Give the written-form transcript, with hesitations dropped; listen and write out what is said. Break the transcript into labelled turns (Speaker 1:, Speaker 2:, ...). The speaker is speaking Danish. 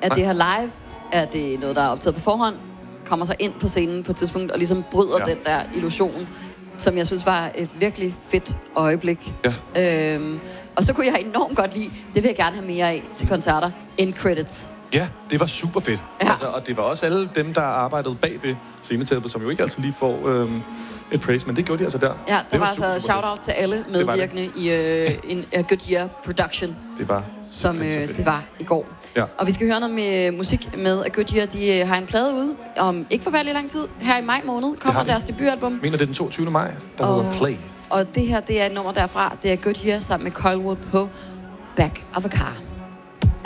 Speaker 1: Er det her live? Er det noget, der er optaget på forhånd? Kommer så ind på scenen på et tidspunkt og ligesom bryder den der illusion, som jeg synes var et virkelig fedt øjeblik. Ja. Og så kunne jeg enormt godt lide, det vil jeg gerne have mere af til koncerter, end credits.
Speaker 2: Ja, det var super fedt.
Speaker 1: Ja.
Speaker 2: Altså, og det var også alle dem, der arbejdede bag ved scenetæppet, som jo ikke altid lige får et praise, men det gjorde de altså der.
Speaker 1: Ja, der var
Speaker 2: super,
Speaker 1: altså shout-out til alle medvirkende i en A Good Year Production.
Speaker 2: Det var
Speaker 1: som det var i går.
Speaker 2: Ja.
Speaker 1: Og vi skal høre noget med musik med A Good Year. De har en plade ude om ikke forfærdelig lang tid. Her i maj måned kommer deres debutalbum.
Speaker 2: Mener det er den 22. maj, der hedder Play.
Speaker 1: Og det her, det er et nummer derfra. Det er A Good Year sammen med Coilwood på Back of a Car.